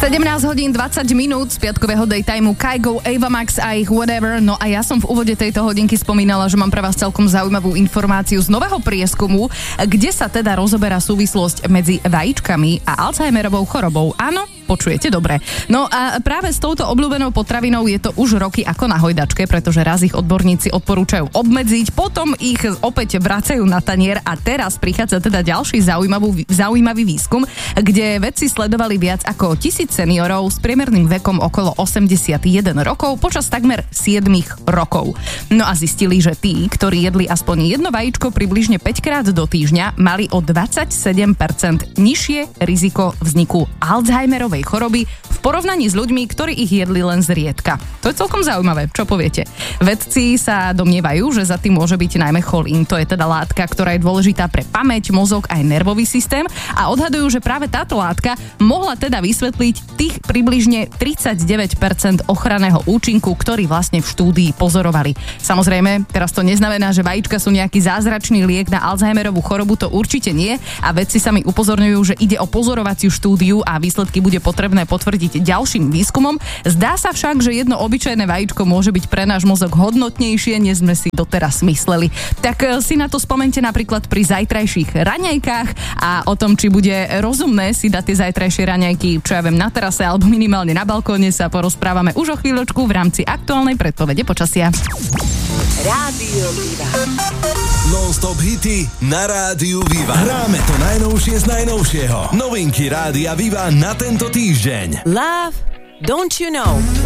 17 hodín 20 minút z piatkového daytimeu Kygo, Ava Max a ich Whatever. No a ja som v úvode tejto hodinky spomínala, že mám pre vás celkom zaujímavú informáciu z nového prieskumu, kde sa teda rozoberá súvislosť medzi vajíčkami a Alzheimerovou chorobou. Áno, počujete dobre. No a práve s touto obľúbenou potravinou je to už roky ako na hojdačke, pretože raz ich odborníci odporúčajú obmedziť, potom ich opäť vracajú na tanier a teraz prichádza teda ďalší zaujímavý výskum, kde vedci sledovali viac ako 1000 seniorov s priemerným vekom okolo 81 rokov počas takmer 7 rokov. No a zistili, že tí, ktorí jedli aspoň jedno vajíčko približne 5 krát do týždňa, mali o 27% nižšie riziko vzniku Alzheimerovej choroby v porovnaní s ľuďmi, ktorí ich jedli len zriedka. To je celkom zaujímavé, čo poviete? Vedci sa domnievajú, že za tým môže byť najmä cholín. To je teda látka, ktorá je dôležitá pre pamäť, mozog aj nervový systém a odhadujú, že práve táto látka mohla teda vysvetliť tých približne 39% ochranného účinku, ktorý vlastne v štúdii pozorovali. Samozrejme, teraz to neznamená, že vajíčka sú nejaký zázračný liek na Alzheimerovú chorobu, to určite nie a vedci sami upozorňujú, že ide o pozorovaciu štúdiu a výsledky bude potrebné potvrdiť ďalším výskumom. Zdá sa však, že jedno obyčajné vajíčko môže byť pre náš mozog hodnotnejšie, než sme si doteraz mysleli. Tak si na to spomente napríklad pri zajtrajších raňajkách a o tom, či bude rozumné si dať tie zajtrajšie raňajky, čo ja viem, na terase alebo minimálne na balkóne, sa porozprávame už o chvíľočku v rámci aktuálnej predpovede počasia. Rádio Viva. Non-stop hity na Rádiu Viva. Hráme to najnovšie z najnovšieho. Novinky Rádia Viva na tento týždeň. Love, don't you know?